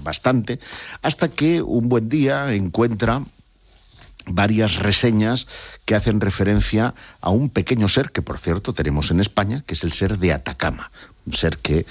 bastante, hasta que un buen día encuentra varias reseñas que hacen referencia a un pequeño ser que, por cierto, tenemos en España, que es el ser de Atacama. Un ser que